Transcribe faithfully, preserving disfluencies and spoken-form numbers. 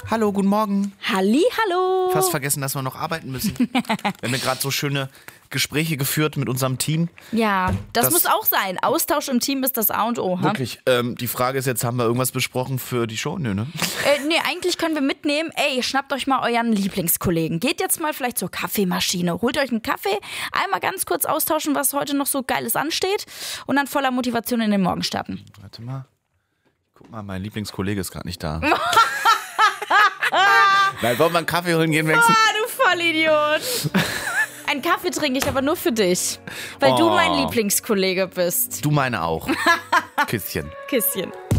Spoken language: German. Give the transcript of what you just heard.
Hallo, guten Morgen. Halli, hallo. Fast vergessen, dass wir noch arbeiten müssen. Wir haben ja gerade so schöne Gespräche geführt mit unserem Team. Ja, das, Das- muss auch sein. Austausch im Team ist das A und O. Ha? Wirklich. Ähm, die Frage ist jetzt, haben wir irgendwas besprochen für die Show? Nö, ne? Äh, nee, eigentlich können wir mitnehmen, ey, schnappt euch mal euren Lieblingskollegen. Geht jetzt mal vielleicht zur Kaffeemaschine, holt euch einen Kaffee, einmal ganz kurz austauschen, was heute noch so Geiles ansteht und dann voller Motivation in den Morgen starten. Warte mal. Guck mal, mein Lieblingskollege ist gerade nicht da. Nein, wollen wir einen Kaffee holen gehen? Wechseln? Ah, du Vollidiot. Einen Kaffee trinke ich aber nur für dich, weil Oh. du mein Lieblingskollege bist. Du meine auch. Küsschen. Küsschen.